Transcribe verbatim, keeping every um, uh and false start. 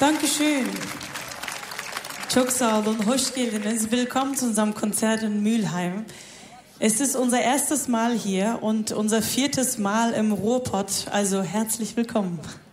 Dankeschön. Çok sağ olun, hoş geldiniz. Willkommen zu unserem Konzert in Mülheim. Es ist unser erstes Mal hier und unser viertes Mal im Ruhrpott, also herzlich willkommen.